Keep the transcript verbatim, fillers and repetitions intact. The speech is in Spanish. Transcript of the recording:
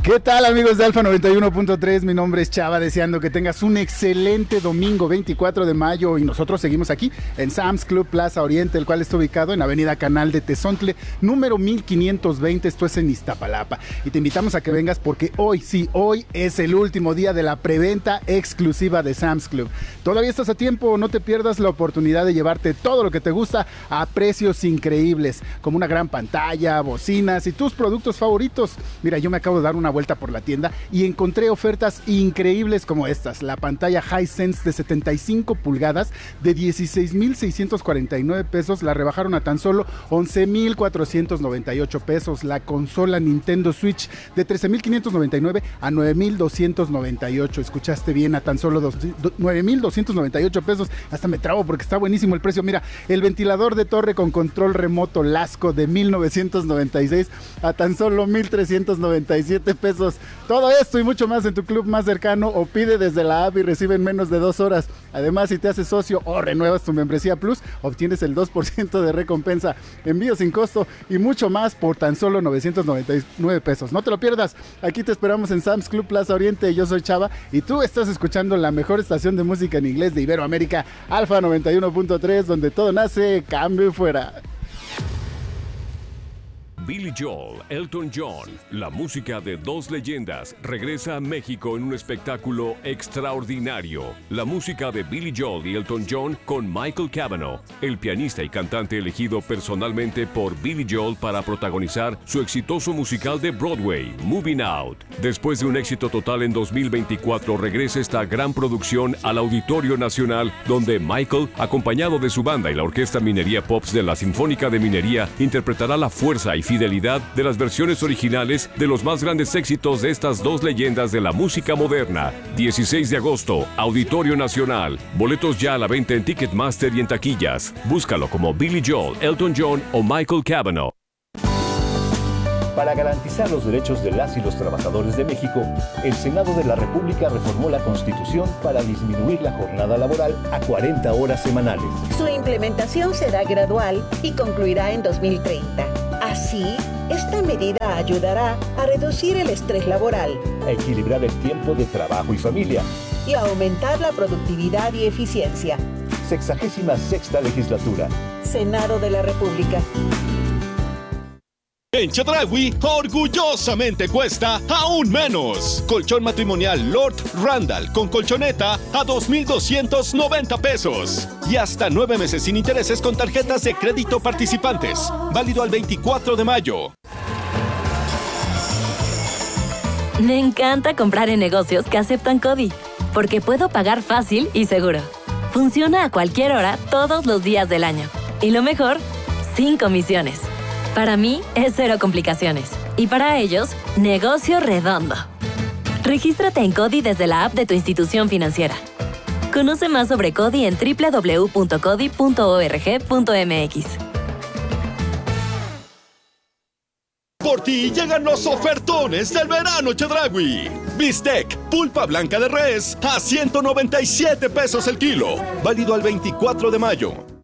¿Qué tal, amigos de Alfa noventa y uno punto tres? Mi nombre es Chava, deseando que tengas un excelente domingo veinticuatro de mayo y nosotros seguimos aquí en Sam's Club Plaza Oriente, el cual está ubicado en Avenida Canal de Tezontle, número mil quinientos veinte, esto es en Iztapalapa. Y te invitamos a que vengas porque hoy, sí, hoy es el último día de la preventa exclusiva de Sam's Club. Todavía estás a tiempo, no te pierdas la oportunidad de llevarte todo lo que te gusta a precios increíbles, como una gran pantalla, bocinas y tus productos favoritos. Mira, yo me acabo de dar una vuelta por la tienda y encontré ofertas increíbles como estas. La pantalla Hisense de setenta y cinco pulgadas de dieciséis mil seiscientos cuarenta y nueve pesos la rebajaron a tan solo once mil cuatrocientos noventa y ocho pesos. La consola Nintendo Switch de trece mil quinientos noventa y nueve a nueve mil doscientos noventa y ocho. Escuchaste bien, a tan solo nueve mil doscientos noventa y ocho pesos. Hasta me trabo porque está buenísimo el precio. Mira, el ventilador de torre con control remoto Lasco de mil novecientos noventa y seis a tan solo mil trescientos noventa y siete pesos. Todo esto y mucho más en tu club más cercano o pide desde la app y recibe en menos de dos horas. Además, si te haces socio o renuevas tu membresía Plus, obtienes el dos por ciento de recompensa, envío sin costo y mucho más por tan solo novecientos noventa y nueve pesos. No te lo pierdas, aquí te esperamos en Sam's Club Plaza Oriente. Yo soy Chava y tú estás escuchando la mejor estación de música en inglés de Iberoamérica, Alfa noventa y uno punto tres, donde todo nace, cambio y fuera. Billy Joel, Elton John, la música de dos leyendas, regresa a México en un espectáculo extraordinario. La música de Billy Joel y Elton John con Michael Cavanaugh, el pianista y cantante elegido personalmente por Billy Joel para protagonizar su exitoso musical de Broadway, Moving Out. Después de un éxito total en dos mil veinticuatro, regresa esta gran producción al Auditorio Nacional, donde Michael, acompañado de su banda y la Orquesta Minería Pops de la Sinfónica de Minería, interpretará la fuerza y fidelidad de las versiones originales de los más grandes éxitos de estas dos leyendas de la música moderna. dieciséis de agosto, Auditorio Nacional. Boletos ya a la venta en Ticketmaster y en taquillas. Búscalo como Billy Joel, Elton John o Michael Cavanaugh. Para garantizar los derechos de las y los trabajadores de México, el Senado de la República reformó la Constitución para disminuir la jornada laboral a cuarenta horas semanales. Su implementación será gradual y concluirá en dos mil treinta. Así, esta medida ayudará a reducir el estrés laboral, a equilibrar el tiempo de trabajo y familia y a aumentar la productividad y eficiencia. Sexagésima sexta legislatura. Senado de la República. En Chedraui, orgullosamente cuesta aún menos. Colchón matrimonial Lord Randall con colchoneta a dos mil doscientos noventa pesos. Y hasta nueve meses sin intereses con tarjetas de crédito participantes. Válido al veinticuatro de mayo. Me encanta comprar en negocios que aceptan CODI, porque puedo pagar fácil y seguro. Funciona a cualquier hora, todos los días del año. Y lo mejor, sin comisiones. Para mí es cero complicaciones. Y para ellos, negocio redondo. Regístrate en CODI desde la app de tu institución financiera. Conoce más sobre CODI en doble u doble u doble u punto codi punto org punto m x. Por ti llegan los ofertones del verano Chedraui. Bistec, pulpa blanca de res a ciento noventa y siete pesos el kilo. Válido al veinticuatro de mayo.